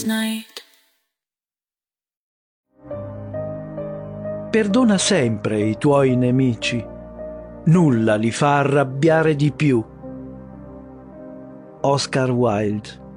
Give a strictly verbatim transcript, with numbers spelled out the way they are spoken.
night. Perdona sempre i tuoi nemici, nulla li fa arrabbiare di più. Oscar Wilde.